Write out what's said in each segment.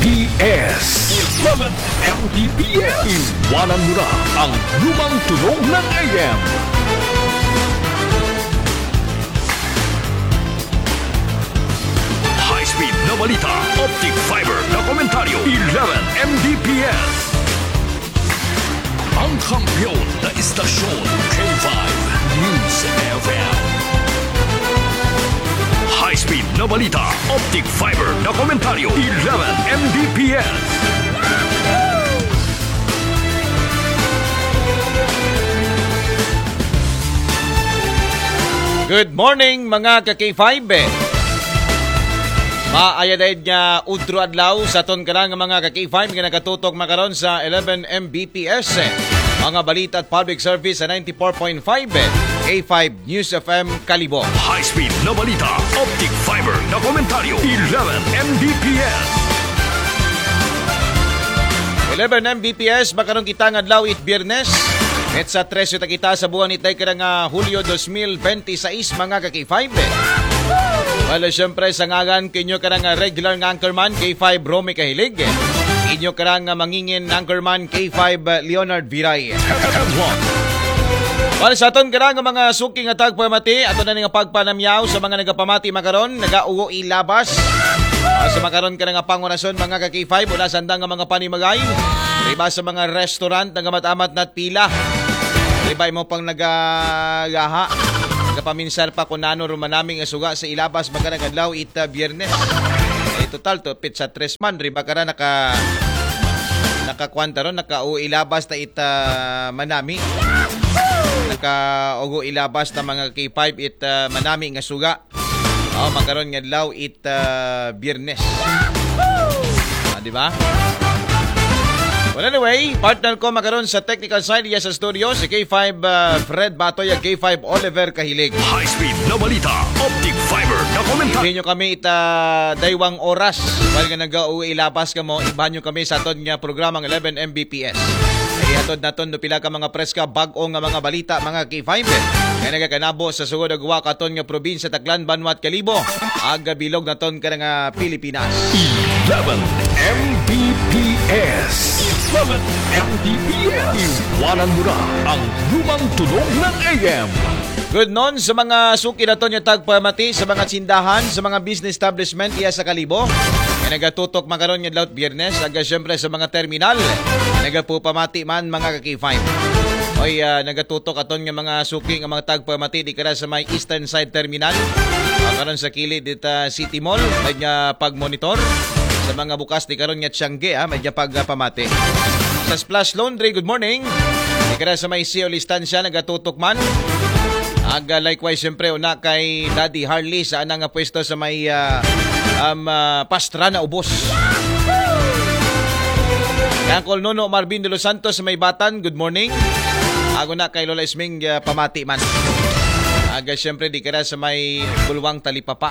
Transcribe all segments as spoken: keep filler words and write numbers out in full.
P S. eleven M B P S. Iwanan mo na ang lumang tunog ng A M. High-speed na balita, optic fiber na komentaryo, eleven M B P S. Ang kampiyon na istasyon, K five News F M. High-speed na balita, optic fiber na komentaryo, eleven M B P S. Good morning mga ka-K five. Maayadayad nga udro adlaw sa ton ka lang mga ka-K five nga nakatutok makaron sa eleven M B P S. Mga balita at public service sa ninety-four point five K five News F M Kalibo. High-speed na balita, optic fiber na komentaryo, eleven M B P S. eleven M B P S makaron kita nga adlaw it Biyernes. Net sa tresyo ta kita sa buwan itay kada nga Hulyo twenty twenty-six mga ka-K five. Well, syempre sa ngalan kinyo kada nga regular nga anchorman K five Romy Kahilig. Inyo kada nga mangingin anchorman K five Leonard Viray. Well, sa aton kada nga mga suki nga tagpamati ato na nga pagpanamyaw sa mga nagapamati makaron nagauo ilabas. Uh, sa makaron kada nga pangunason mga ka-K five wala sandang nga mga panimagay. Iba sa mga restaurant nga matamat nat pila. Iba mo pang nagagaha. Nagapaminsar pa kung nano rumanaming asuga sa ilabas magkarang adlaw ita Biyernes. Eh, total to pit sa tres man rin baka naka nakakwanta ron naka-uo ilabas ta ita manami. Naka-ugo ilabas ta mga K five ita manami nga suga. Oh, magkaroon nga adlaw ita Biyernes. Ah, di ba? Well, anyway, partner ko makaroon sa technical side iya sa studio si K five uh, Fred Batoy at K five Oliver Kahilig. High-speed na balita, optic fiber na komentar. Hindi nyo kami ita daywang oras. While nga nag-uwi ilabas ka mo, ibahan nyo kami sa aton nga programang eleven M B P S. Ay atod na ton, pila ka mga preska, bag-o nga mga balita, mga K five. Kaya nagakanabo sa sugod agwa ka ton nga probinsya Taclan, Banwa at Kalibo. Aga bilog na ton ka nga Pilipinas. eleven M B P S. eleven M B P S. Iwanan mo na ang lumang tunog ng A M. Good noon sa mga suki na to nyo tagpamati, sa mga sindahan, sa mga business establishment iya sa Kalibo. Kaya nagatutok makaroon yung laut Biyernes. Aga syempre sa mga terminal. Nagapupamati man mga ka-K five. Oy, uh, nagatutok aton nga mga suki nga mga tagpamati di kara sa may Eastern Side Terminal. Makaroon sa kilid dita City Mall. May nga pag-monitor. Sa mga bukas di karon nga Tiangge, ha, may nga pagpamati. Sa Splash Laundry, good morning. Di kara sa may Sio Listansya, nagatutok man. Aga likewise, siyempre, una kay Daddy Harley sa anang pwesto sa may uh, um, uh, Pastra na Ubos. Kaya Uncle Nono Marvin de los Santos sa may Batan, good morning. Ago na kay Lola Isming uh, pamati man. Aga siyempre, di kara sa may Bulwang Talipapa.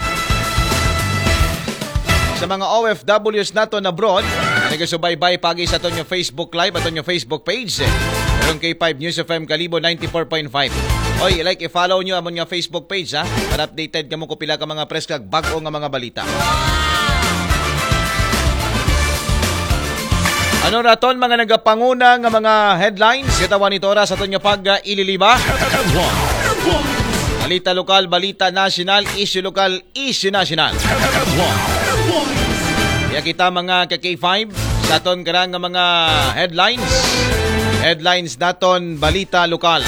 Sa mga O F Ws nato na abroad, nagasubaybay pagi sa aton yung Facebook Live at aton yung Facebook page. Meron K five News F M Kalibo ninety-four point five. Oy, like, i-follow nyo amon yung Facebook page, ha? Para updated ka mo kung pila ka mga press kag bag-o nga mga balita. Ano raton mga nagapanguna nga mga headlines? Katawan nito oras aton yung pag-ililiba. Balita lokal, balita national, issue lokal, issue national. Kaya kita mga ka-K five sa aton karang nga mga headlines. Headlines naton balita lokal.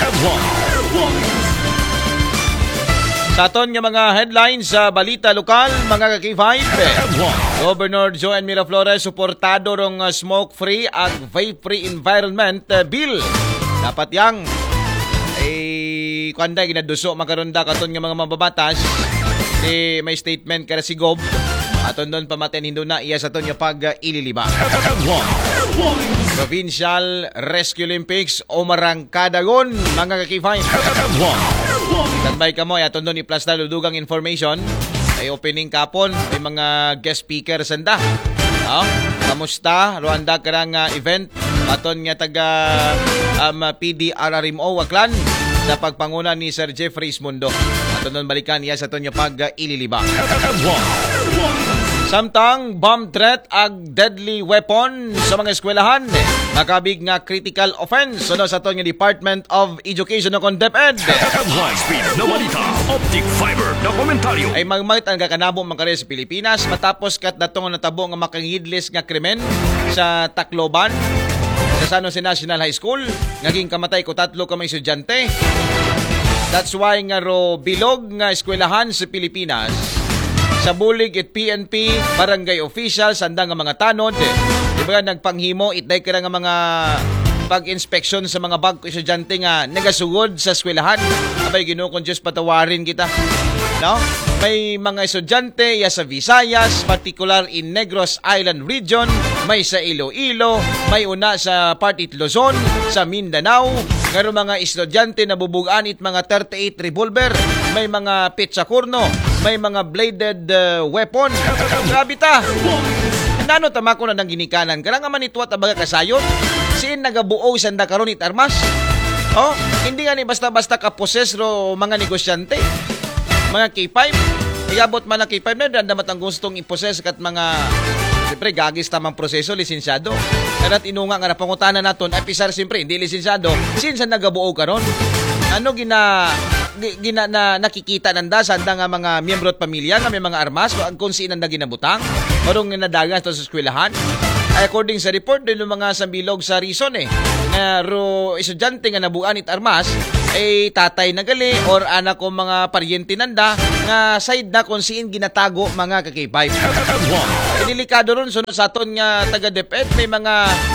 Sa aton nga mga headlines sa balita lokal, mga ka-K five. Governor Joan Miraflores suportado rong smoke-free ag vape-free environment bill. Dapat yang eh kuanday ginaduso makaronda katon nga mga mababatas. Di may statement kada si Gob. Aton doon pamaten hindo na iya sa aton nga pag-ililiba. Provincial Rescue Olympics Omarang Kadagon, mga ka-K five. Standby ka mo, aton doon i-plus na ludugang information. Ay opening kapon, may mga guest speaker sanda. Oh, kamusta? Rwanda karang uh, event. Aton nga taga um, P D R R M O Aklan sa pagpanguna ni Sir Jeffrey Ismundo. Aton doon balikan iya sa aton nga pag-ililiba. Samtang bomb threat ag deadly weapon sa mga eskwelahan nakabig nga critical offense suno sa aton nga Department of Education o kon DepEd. High speed na balita, optic fiber na komentaryo. Ay magmait ang kakanabo mga sa Pilipinas matapos kat datong natabo nga makangidlis nga krimen sa Tacloban sa San Jose National High School. Naging kamatay ko tatlo ka mga estudyante. That's why nga ro bilog nga eskwelahan sa Pilipinas sa bulig it P N P barangay officials andang nga mga tanod di ba nagpanghimo itday kira nga mga pag-inspeksyon sa mga bag estudyante nga nagasugod sa eskwelahan. Abay Ginoo kon Diyos patawarin kita. No? May mga estudyante ya sa Visayas, particular in Negros Island region, may sa Iloilo, may una sa Partit Luzon, sa Mindanao, ngaro mga estudyante na bubugaan it mga thirty-eight revolver, may mga pitsakurno, may mga bladed uh, weapon. Grabe ta. Nano tamako na nang ginikanan. Kaya nga manitwat abaga kasayon. Siin nagabuo sanda karon it armas. Oh, hindi nga ni basta-basta kaposes ro mga negosyante. Mga K five. Iabot man ang K five na dandamat ang gustong iposes kat mga siyempre gagis tamang proseso lisensyado. Karat inunga nga napangutana naton ay pisar siyempre hindi lisensyado. Sinsa nagabuo karon? Ano gina gina na nakikita nanda sanda nga mga miyembro at pamilya nga may mga armas kung sino nanda ginabutang orong nadagan sa eskwelahan. Ay according sa report din ng mga sambilog sa reason eh nga ro estudyante nga nabuan it armas ay tatay na gali or anak ko mga paryente nanda nga side na kung siin ginatago mga ka-K five. Delikado ron sunod sa aton nga taga DepEd may mga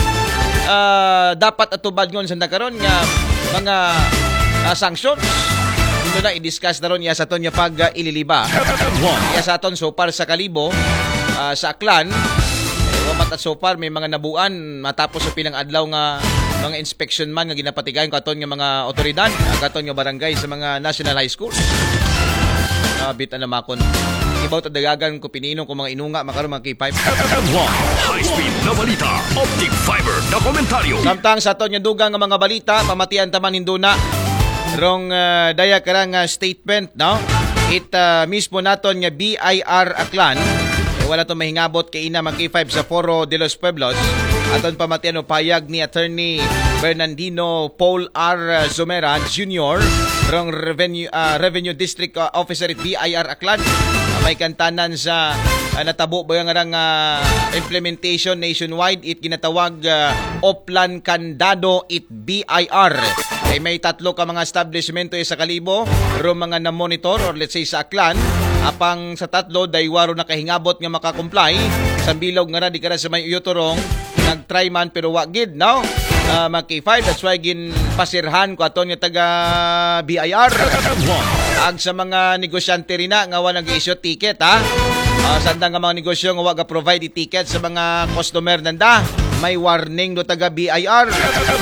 uh, dapat atubad ngon sa nakaron nga mga uh, sanctions. Ito na i-discuss na ron iya sa aton nga pag uh, ililiba. Iya sa aton so far sa Kalibo uh, sa Aklan Wamat at so far may mga nabuan matapos sa pilang adlaw nga mga inspection man nga ginapatigayon katon nga mga otoridad katon nga barangay sa mga national high school. Uh, bita na makon. Ibaw tadagagan ko pininong ko mga inunga makaroon mga K five. High speed na balita, optic fiber na komentaryo. Samtang sa aton nga dugang nga mga balita pamatian taman hinduna rong uh, daya karang uh, statement no. It uh, mismo naton nga B I R Aklan wala to mahingabot kay ina mag K five sa Foro de los Pueblos. Aton pamatian o payag ni Attorney Bernardino Paul R. Zumera Junior rong Revenue, uh, Revenue District Officer at B I R Aklan. Uh, may kantanan sa uh, natabo ba nga rang uh, implementation nationwide it ginatawag uh, Oplan Candado it B I R. Kay may tatlo ka mga establishmento sa Kalibo ro mga na-monitor or let's say sa Aklan. Apang sa tatlo, daywaro na kahingabot nga makakomply. Sa bilog nga na, di ka na sa may uyotorong, nag-try man pero wagid, no? Uh, mga K five, that's why gin pasirhan ko aton nga taga B I R. Ag sa mga negosyante rin na, nga wala nag-issue ticket, ha? Uh, sanda nga mga negosyo nga waga provide ticket sa mga customer nanda. May warning do taga B I R.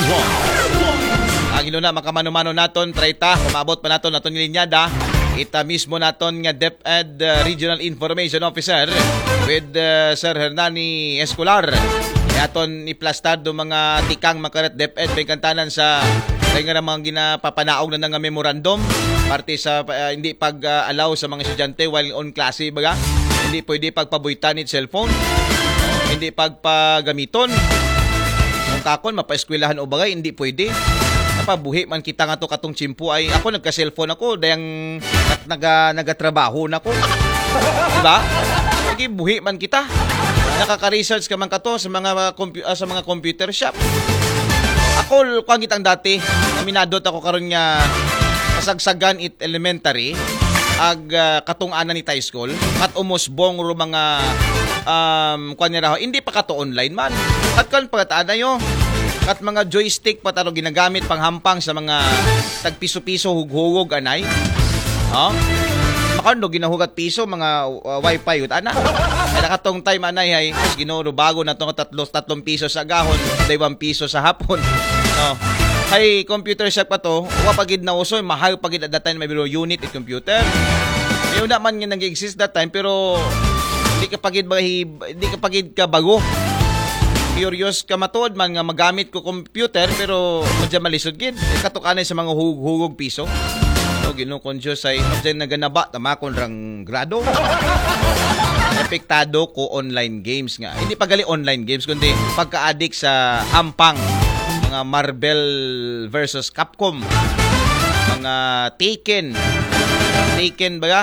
Ang ilo na, makamano-mano naton, try ta, kumabot pa naton, naton nilinyada. Ita mismo naton nga DepEd uh, Regional Information Officer with uh, Sir Hernani Escolar. Aton iplastar do mga tikang makaret DepEd may kantanan sa kay nga mga ginapapanaog na nga memorandum parte sa uh, hindi pag-allow uh, sa mga estudyante while on klase baga. Hindi pwede pagpabuitan it cellphone. Hindi pagpagamiton. Kung kakon mapa-eskwelahan o bagay hindi pwede. Pabuhi man kita nga to katong chimpo ay ako nagka-cellphone ako dayang naga nagatrabaho na ko. Diba? Sige buhi man kita. Nakaka-research ka man kato sa mga compu- uh, sa mga computer shop. Ako kuan kitang dati, aminadot ako karon nga kasagsagan it elementary ag uh, katong ana ni high school at umusbong ro mga um kuan niya raw hindi pa kato online man. At kan pagtaan na yo at mga joystick pa taro ginagamit panghampang sa mga tagpiso-piso hug-hugog anay. Oh. Makando ginahugat piso mga uh, wifi ut ana. Ay nakatong time anay ay ginoro bago na tong tatlo tatlong piso sa gahon, dalawang piso sa hapon. Oh. Ay computer shop pa to, wa pagid na uso, mahal pagid at that time may biro unit it computer. Yung naman nga nag-exist that time pero hindi ka pagid hindi ka pagid ka bago. Curious ka matod man nga magamit ko computer pero madya malisod gid katukanay sa mga hugog piso. So Ginoo kon Dios ay madya naganaba tamakon rang grado. apektado ko online games nga. Hindi pagali online games kundi pagka-addict sa hampang, mga Marvel versus Capcom, mga Taken. Taken ba?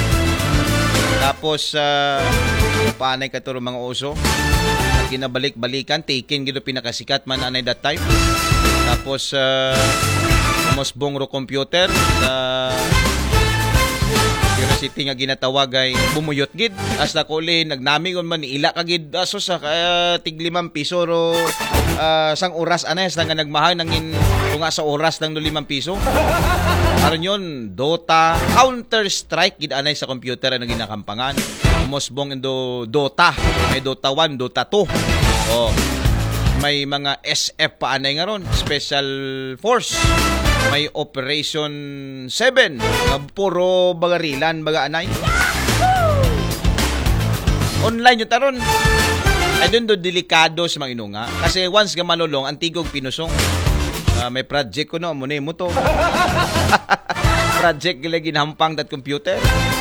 Tapos uh, paanay ka to mga uso. Ginabalik-balikan, Taken gito pinakasikat man anay that time. Tapos uh, umusbong ro computer sa City nga ginatawag ay bumuyot gid hasta ko uli nagnamigon man ila kagid aso sa uh, tiglimang piso ro uh, sang oras anes nga nagmahal nangin tunga sa oras ng limang piso. Aron yon Dota, Counter Strike gid anay sa computer ang ginakampangan. Umusbong indo Dota, may Dota one, Dota two. Oh. May mga S F pa anay nga ron, Special Force. May Operation seven, nga puro bagarilan, baga anay. Online yung taron. Ay doon do delikado sa mga inunga. Kasi once nga malulong, antigog pinusong. Uh, may project ko no, muna mo to. Project gila ginahampang that computer.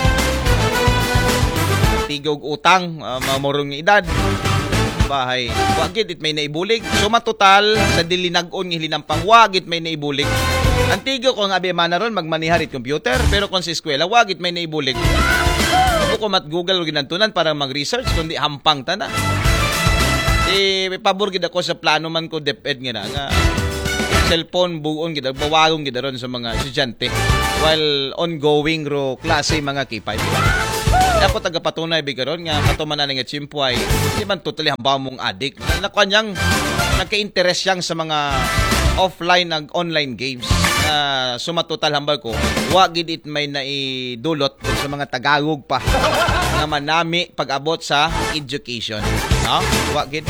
Antigog utang, uh, mamurong edad. Bahay. Wagit it may naibulig. So matotal sa dilinag-on ng hilinampang wagit may naibulig. Antigo ko nga abema na ron magmaniharit computer pero kung sa eskwela wagit may naibulig. Ako ko mat Google ginantunan para mag-research kundi hampang ta na. Eh may pabor gid ako sa plano man ko DepEd nga na nga cellphone buon gid bawagong gid ron sa mga estudyante while ongoing ro klase mga K five. Ako tagapatunay bigaron nga katuman na nga chimpuay di man totally hamba mong addict nakuha niyang nagka-interest siyang sa mga offline nag online games uh, sumatotal hambal ko wagid it may naidulot sa mga Tagalog pa nga manami pag-abot sa education no wagid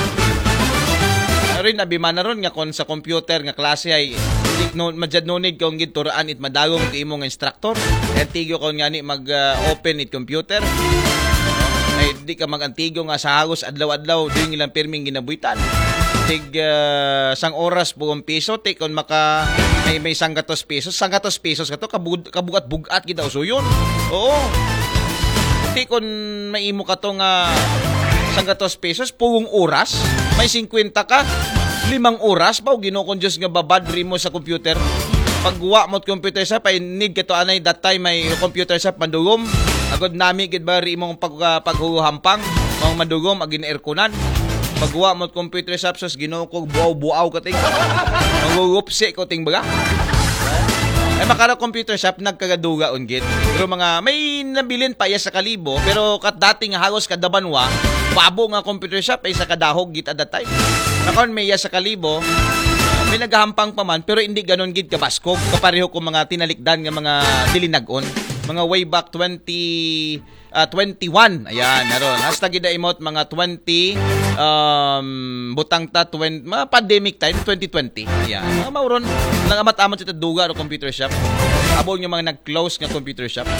rin abimana ron nga kon sa computer nga klase ay no madjad nonid kung gid turaan it madagong kay imong instructor antigo kon ngani mag uh, open it computer ay di ka magantigo nga sa hagos adlaw-adlaw during ilang pirming ginabuhitan tig uh, sang oras buong piso tik kon maka may may sanggatos pesos sanggatos pesos kato kabug, kabugat-bugat gid daw so yun oo tik kon maimo kato nga sanggatos pesos pugong oras may fifty ka limang oras pa ginokon Diyos nga babadri mo sa computer pagguwa mo computer sa pa need kato anay that time may computer sa pandugom agod nami gid ba ri imong pag uh, paghuhampang mga madugom agin airconan pagguwa mo computer sa sos ginoko buaw-buaw kating mangugupsi ko ting baga ay makara computer shop nagkagaduga ungit pero mga may nabilin pa iya sa kalibo pero kat dating hagos kadabanwa babo nga computer shop ay sa kadahog git at that time nakon may iya sa kalibo may nagahampang pa man pero hindi ganon gid kabaskog kapareho ko mga tinalikdan nga mga dilinag-on mga way back twenty twenty-one ayan naron hasta gid imot mga twenty um butang ta twenty mga pandemic time twenty twenty ayan mga mauron lang amat-amat sa duga ro computer shop abol nga mga nag-close nga computer shop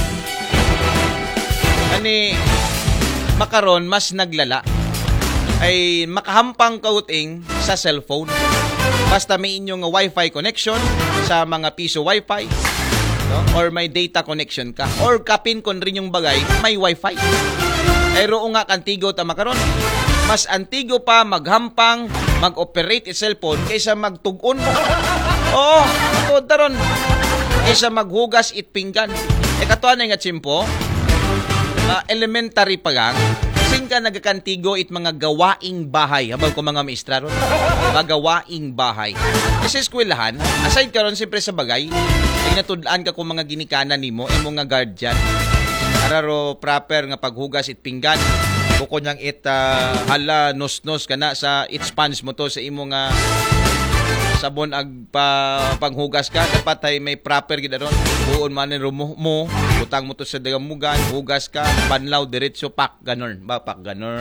ani makaron mas naglala ay makahampang kauting sa cellphone basta may inyong wifi connection sa mga piso wifi no? Or may data connection ka or kapin kon rin yung bagay may wifi ay roo nga kantigo ta makaron mas antigo pa maghampang mag-operate i cellphone kaysa magtug-on oo ito daron kaysa maghugas it pinggan e katuan nga chimpo uh, elementary pa gang sing ka nagakantigo it mga gawaing bahay habang ko mga maestra ron mga gawaing bahay kasi eskwelahan aside karon siyempre sa bagay ay natudlaan ka kung mga ginikanan nimo imo nga guardian araro proper nga paghugas it pinggan bukod niyang it uh, hala nos-nos ka na sa it sponge mo to sa imo nga sabon ag pa, panghugas ka dapat ay may proper gid ron buon man ni rumo mo butang mo to sa dagamugan hugas ka banlaw diretso pak ganon ba pak ganon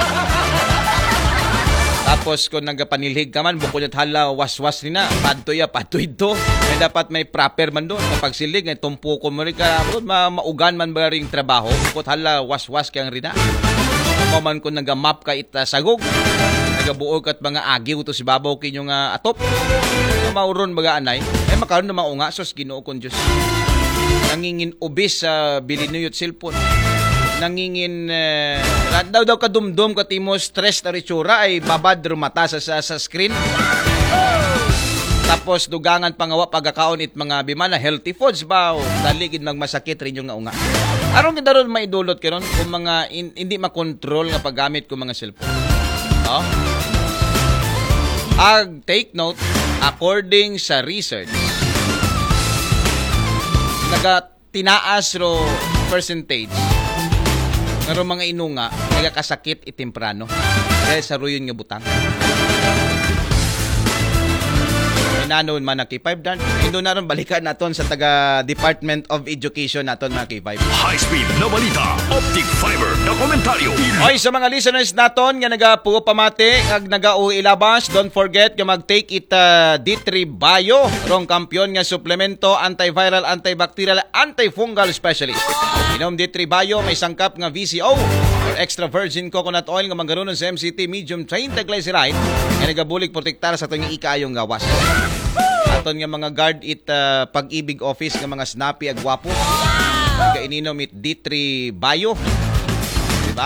tapos kung nagapanilhig ka man bukod at hala waswas ni na padto ya padto ito may dapat may proper man doon kapag silig ay tumpo ko mo rin ka ma maugan man ba ring trabaho bukod hala waswas kang rina man kung nagamap ka ita sagog nagabuog at mga agiw to si babaw kinyo nga atop mauron baga anay ay makaroon na maunga sos Ginoo kon Dios nangingin obis sa uh, bilinuyot cellphone nangingin uh, daw daw kadumdum katimo stress na ritsura ay babad rumata sa, sa, sa screen. Tapos dugangan pangawa pagkakaon it mga bimana healthy foods ba daligid magmasakit rin yung nga unga. Aron kita ron maidulot karon kung mga in, hindi makontrol nga paggamit ko mga cellphone. Oh? Ag take note according sa research naga tinaas ro percentage ngaro mga inunga nagakasakit itemprano dahil sa ruyon nga butang. Inanon man na K five dan. Indo na ron balikan naton sa taga Department of Education naton mga K five. High speed na balita, optic fiber na komentaryo. Oy sa mga listeners naton nga nagapuo pamati ag nagauwi ilabas, don't forget nga mag-take it uh, D three Bio, rong kampiyon nga suplemento antiviral, antibacterial, antifungal specialist. Inom D three Bio may sangkap nga V C O or extra virgin coconut oil nga manggarunon sa M C T medium chain triglyceride nga nagabulig protektar sa atong ikaayong gawas. Aton nga mga guard it uh, pag-ibig office nga mga snappy ag gwapo. Kaininom it D three Bio. Diba?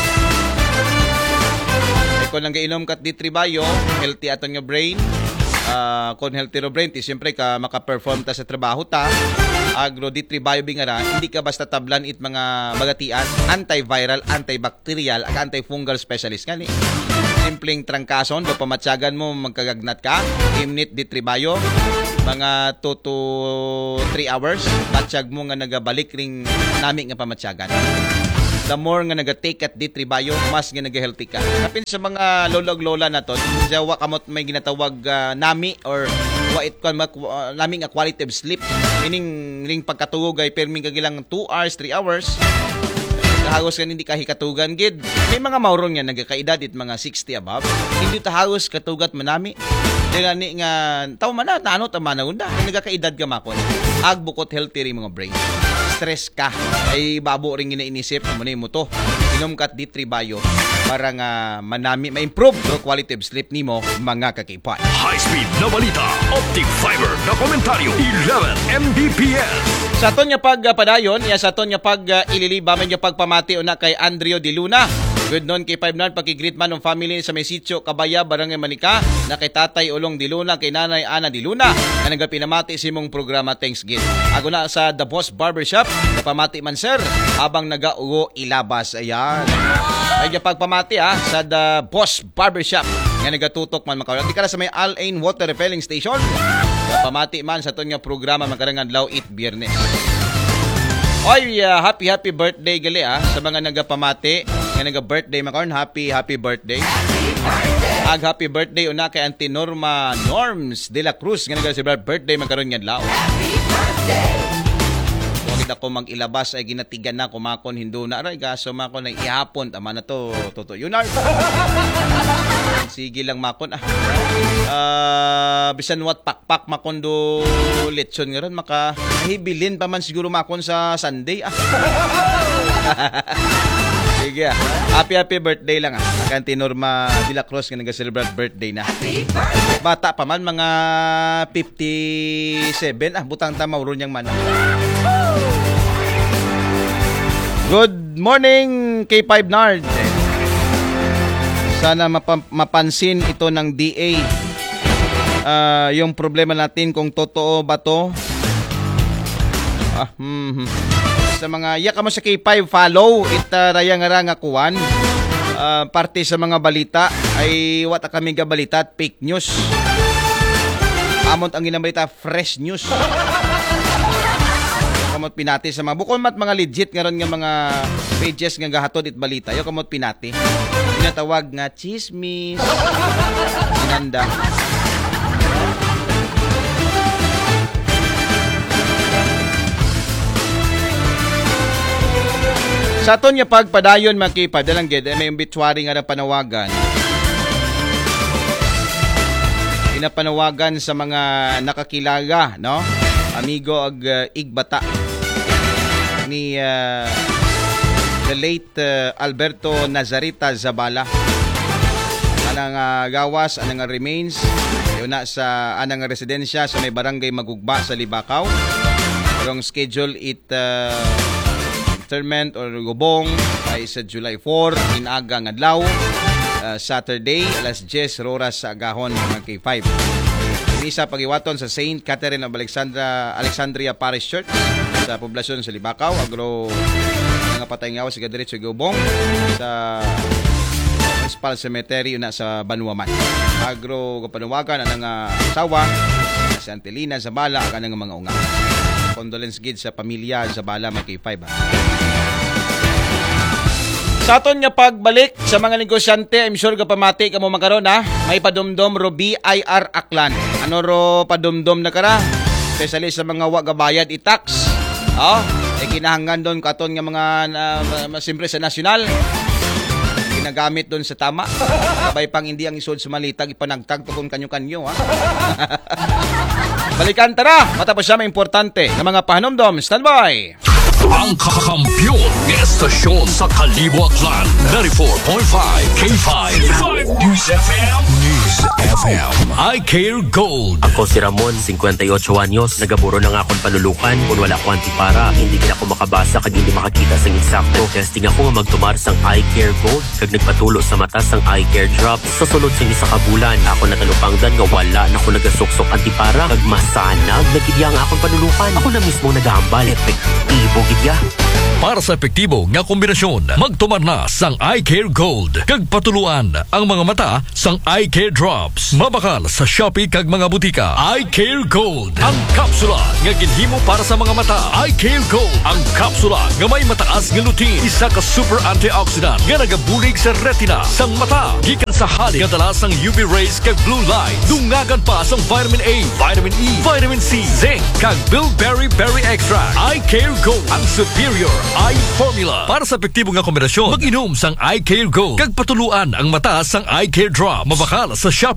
E kung nang gainom kat D three Bio, healthy aton nga brain. Uh, kung healthy ro brain, ti siyempre ka maka-perform ta sa trabaho ta. Agro D three Bio bingara, hindi ka basta tablan it mga bagatian, antiviral, antibacterial, ag antifungal specialist nga ni. Simpleng trangkason, do pamatyagan mo magkagagnat ka, imnit D three Bio, mga two to three hours, matsyag mo nga nagabalik ring nami nga pamatyagan. The more nga naga-take at D three Bio, mas nga naga-healthy ka. Kapin sa mga lolog-lola na to, jawa kamot may ginatawag uh, nami or wa it kan uh, nami nga quality of sleep. Meaning ring pagkatulog ay perming kagilang two hours, three hours. Tahagos kan hindi kahikatugan gid. May mga mauron nga nagakaedad it mga sixty above. Hindi tahagos katugat manami. Dili ni nga taw man na ano ta manawda. Nagakaedad ka makon. Ag bukot healthy ring mga brain. Stress ka ay babo ring ginainisip mo mo to. Inom kat D three Bio para nga manami ma-improve the quality of sleep nimo mga kakipay. High speed na balita, optic fiber na komentaryo, eleven M B P S. Sa aton nga pagpadayon, iya sa aton nga pag uh, ililiba man nga pagpamati una kay Andrio Di Luna. Good noon kay five nine pagigreet man ng family sa may sitio Kabaya, Barangay Manika, na kay Tatay Ulong Di Luna, kay Nanay Ana Di Luna, na nagapinamati sa imong programa Thanksgiving. Ako na sa The Boss Barbershop, napamati man sir, habang nagaugo ilabas. Ayan. Ay pagpamati ah, sa The Boss Barbershop, nga nagatutok man makaroon. Di ka na sa may Al-Ain Water Refilling Station. Napamati man sa aton nga programa makarangan Law it Biyernes. Oy, uh, happy happy birthday gali ah sa mga nagapamati nga naga-birthday makaron. Happy happy birthday. Ag happy birthday una kay Auntie Norma Norms de la Cruz nga naga-celebrate birthday makaron nga adlaw. Happy birthday. Wagid ako mag-ilabas ay ginatigan na kumakon hindo na aray gaso makon ay ihapon tama na to toto yunar. Sige lang makon ah. Uh, bisan wat pakpak makondo lechon nga ron maka hibilin pa man siguro makon sa Sunday ah. Sige ah. Happy happy birthday lang ah. Kanti Norma de la Cruz nga nag-celebrate birthday na. Bata pa man mga fifty-seven ah butang tama ron yang man. Good morning K five Nard. Sana map- mapansin ito ng D A uh, yung problema natin kung totoo ba to. Ah, hmm, hmm. Sa mga yaka mo sa K five follow it uh, raya nga nga kuwan uh, parte sa mga balita ay wata kami ga balita at fake news. Amot ang ginabalita fresh news. Kamot pinati sa mga bukod mat mga legit nga ron nga mga pages nga gahatod it balita yo kamot pinati. Tinatawag nga chismis. Sinanda. Sa aton nga pagpadayon makipad dalang gid may obituary nga na panawagan. Pinapanawagan sa mga nakakilala, no? Amigo ag uh, igbata ni uh, the late uh, Alberto Nazarita Zabala. Anang uh, gawas, anang remains yun na sa anang residensya sa may barangay Magugba sa Libakaw. Yung schedule it uh, interment or gubong ay sa July four inaga nga adlaw, uh, Saturday alas diyes oras sa agahon mga K five. Misa pagiwaton sa Saint Catherine of Alexandria Alexandria Parish Church sa poblasyon sa Libakaw. Agro nga patay nga sa diretso gubong sa Municipal Cemetery na sa Banuaman. Agro kapanuwagan ang nga asawa si Antelina Zabala kanang mga unga. Condolence gid sa pamilya Zabala mga K five. Ha? Sa aton nga pagbalik sa mga negosyante, I'm sure ka pamati ka mo makaron ha. May padumdom ro B I R Aklan. Ano ro padumdom na kara? Especially sa mga wa gabayad i-tax. Oh, eh kinahanglan doon katon nga mga uh, siyempre sa nasyonal. Ginagamit doon sa tama. Sabay pang hindi ang isod sumalitag ipanagtag kung kanyo-kanyo ha. Balikan tara, matapos siya may importante ng mga pahanomdom. Standby! Ang kakampiyon ng estasyon sa Kalibo Aklan, ninety-four point five K five News F M. News F M. I Care Gold. Ako si Ramon, fifty-eight anyos. Nagaburo na nga akong panulukan. Kung wala ko antipara, hindi ka ako makabasa kag hindi makakita sang eksakto. Testing ako nga magtumar sang I Care Gold. Kag nagpatulo sa mata sang I Care Drops. Sa sulod sang isa ka bulan, ako natalupangdan nga wala na ako nagasuksok antipara. Kag masanag, nagidya nga akong panulukan. Ako na mismo nagahambal. Epektibo gidya. Para sa epektibo nga kombinasyon, magtumar na sang I Care Gold. Kag patuluan ang mga mata sang I Care Drops. Mabakal sa Shopee kag mga butika. I Care Gold. Ang kapsula nga ginhimo para sa mga mata. I Care Gold. Ang kapsula nga may mataas nga lutein. Isa ka super antioxidant nga nagabulig sa retina sang mata. Gikan sa halik nga dala sang U V rays kag blue light. Dungagan pa sang vitamin A, vitamin E, vitamin C, zinc kag bilberry berry extract. I Care Gold. Ang superior eye formula. Para sa epektibo nga kombinasyon, mag-inom sang I Care Gold. Kag patuluan ang mata sang I Care Drop. Mabakal sa Shopee